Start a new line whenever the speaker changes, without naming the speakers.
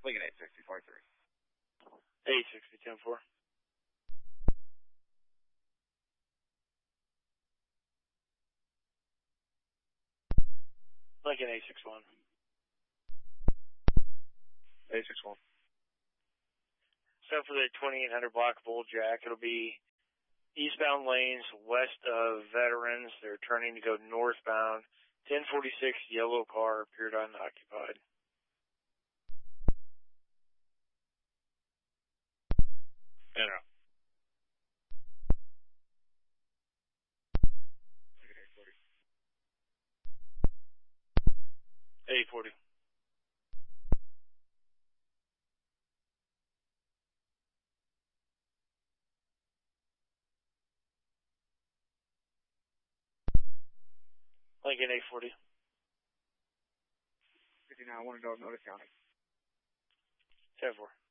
Lincoln 86043.
860, 10-4. Lincoln 861.
861.
So for the 2800 block of Old Jack, it'll be eastbound lanes west of Veterans. They're turning to go northbound. 1046 yellow car appeared unoccupied.
Enter.
840. Lincoln 840.
59, I want to know Notice County.
10-4.